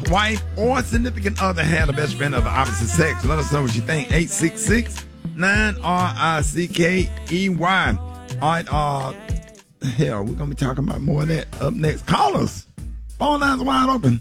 wife, or significant other had a best friend of the opposite sex? Let us know what you think. 866-9RICKEY. All right, hell, we're going to be talking about more of that up next. Call us. Phone lines wide open.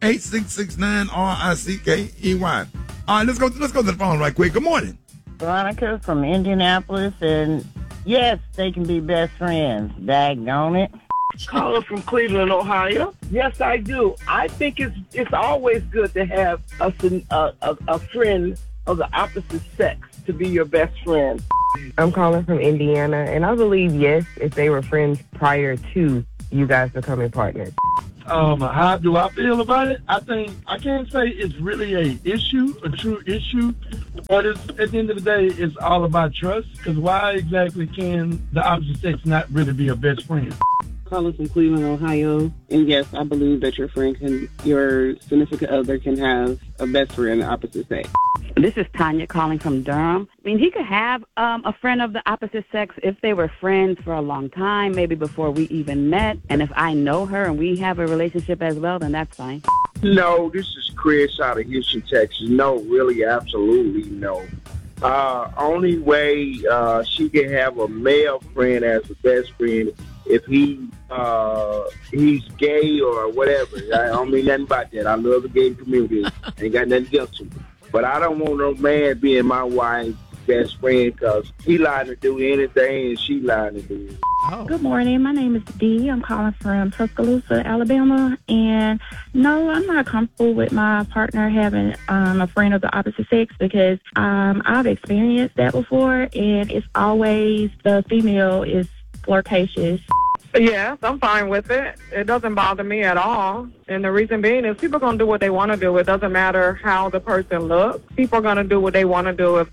866-9RICKEY. All right, let's go to the phone right quick. Good morning. Veronica from Indianapolis, and yes, they can be best friends. Daggone it. Caller from Cleveland, Ohio. Yes, I do. I think it's always good to have a friend of the opposite sex to be your best friend. I'm calling from Indiana, and I believe yes, if they were friends prior to you guys becoming partners. How do I feel about it? I can't say it's really a true issue, but it's, at the end of the day, it's all about trust, because why exactly can the opposite sex not really be a best friend? Calling from Cleveland, Ohio, and yes, I believe that your significant other can have a best friend of the opposite sex. This is Tanya calling from Durham. I mean, he could have a friend of the opposite sex if they were friends for a long time, maybe before we even met. And if I know her and we have a relationship as well, then that's fine. No, this is Chris out of Houston, Texas. No, really, absolutely no. Only way she can have a male friend as a best friend if he's gay or whatever. I don't mean nothing about that. I love the gay community. Ain't got nothing against him. But I don't want no man being my wife's best friend, because he liable to do anything and she liable to do it. Oh. Good morning. My name is Dee. I'm calling from Tuscaloosa, Alabama. And no, I'm not comfortable with my partner having a friend of the opposite sex, because I've experienced that before, and it's always the female is flirtatious. Yes, I'm fine with it. It doesn't bother me at all. And the reason being is people are going to do what they want to do. It doesn't matter how the person looks. People are going to do what they want to do.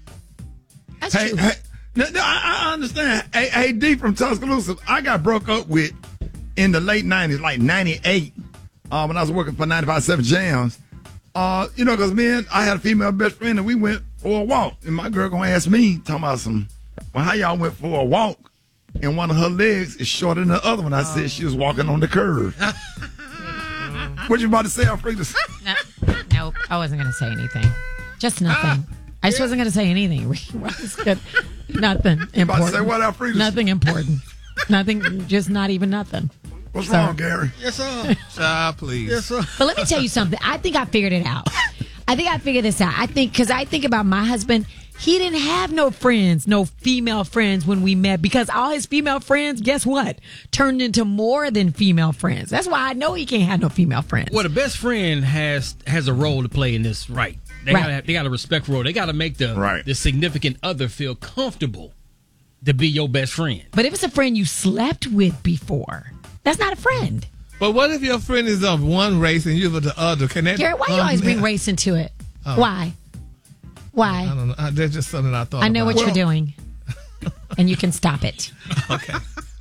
I understand. Hey, D from Tuscaloosa, I got broke up with in the late 90s, like 98, when I was working for 95.7 Jams. Because I had a female best friend, and we went for a walk. And my girl going to ask me, talking about how y'all went for a walk, and one of her legs is shorter than the other one. I said she was walking on the curve. What you about to say, Alfredo? Nope, I wasn't going to say anything. Just nothing. I just wasn't going to say anything. Nothing important. About to say what, Alfredo? Nothing important. Nothing, just not even nothing. What's wrong, Gary? Yes, sir. Please. Yes, sir. But let me tell you something. I think I figured it out. I figured this out. Because I think about my husband. He didn't have no friends, no female friends when we met, because all his female friends, guess what? Turned into more than female friends. That's why I know he can't have no female friends. Well, the best friend has a role to play in this, right? They got a respect role. They got to make the significant other feel comfortable to be your best friend. But if it's a friend you slept with before, that's not a friend. But what if your friend is of one race and you're of the other? Can that? Garrett, why do you always bring race into it? Oh. Why? I don't know. That's just something I thought I know about. what you're doing, and you can stop it. Okay.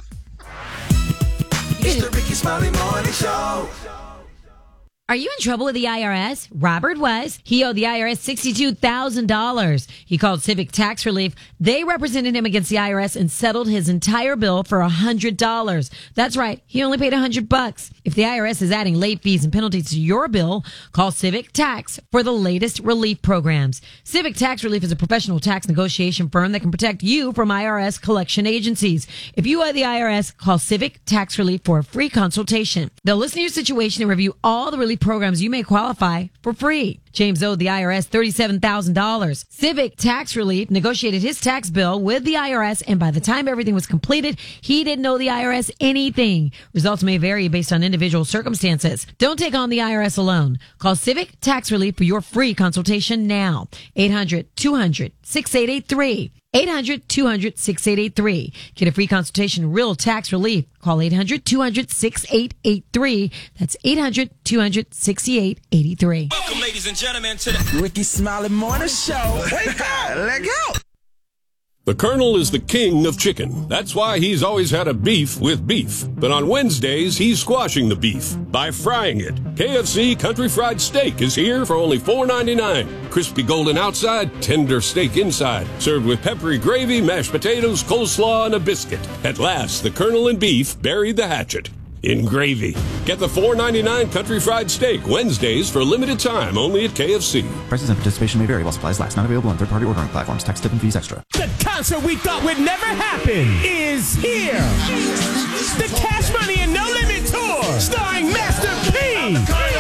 It's the Ricky Smiley Morning Show. Are you in trouble with the IRS? Robert was. He owed the IRS $62,000. He called Civic Tax Relief. They represented him against the IRS and settled his entire bill for $100. That's right. He only paid $100. If the IRS is adding late fees and penalties to your bill, call Civic Tax for the latest relief programs. Civic Tax Relief is a professional tax negotiation firm that can protect you from IRS collection agencies. If you owe the IRS, call Civic Tax Relief for a free consultation. They'll listen to your situation and review all the relief programs you may qualify for free. James owed the IRS $37,000. Civic Tax Relief negotiated his tax bill with the IRS, and by the time everything was completed, he didn't owe the IRS anything. Results may vary based on individual circumstances. Don't take on the IRS alone. Call Civic Tax Relief for your free consultation now. 800-200-6883. 800-200-6883. Get a free consultation, real tax relief. Call 800-200-6883. That's 800-200-6883. Welcome, ladies and gentlemen, to the Ricky Smiley Morning Show. Wake up! Let go! The Colonel is the king of chicken. That's why he's always had a beef with beef. But on Wednesdays, he's squashing the beef by frying it. KFC Country Fried Steak is here for only $4.99. Crispy golden outside, tender steak inside. Served with peppery gravy, mashed potatoes, coleslaw, and a biscuit. At last, the Colonel and beef buried the hatchet. in gravy. Get the $4.99 Country Fried Steak Wednesdays for a limited time only at KFC. Prices and participation may vary while supplies last. Not available on third-party ordering platforms. Tax, tip, and fees extra. The concert we thought would never happen is here. The Cash Money and No Limit Tour, starring Master P.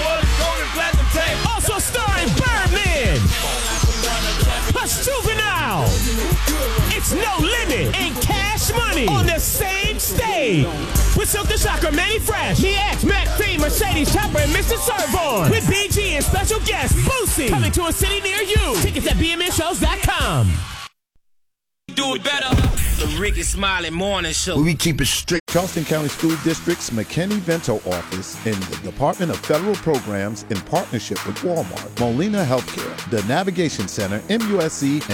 Also starring Birdman. Plus Juvenile. It's No Limit and Cash Money on the same stage. With Silk the Shocker, Manny Fresh, DX, Mac 3, Mercedes Chopper, and Mr. Servon. With BG and special guest Boosie. Coming to a city near you. Tickets at bmnshows.com. Do it better. The Ricky Smiley Morning Show. We keep it strict. Charleston County School District's McKinney-Vento office in the Department of Federal Programs in partnership with Walmart, Molina Healthcare, the Navigation Center, MUSC,